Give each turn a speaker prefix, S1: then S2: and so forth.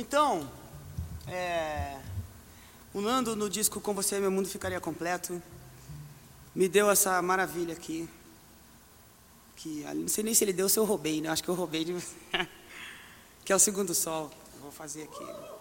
S1: Então, o Nando no disco Com Você Meu Mundo Ficaria Completo me deu essa maravilha aqui, que não sei nem se ele deu ou se eu roubei, né? Acho que eu roubei, que é o Segundo Sol. Eu vou fazer aqui.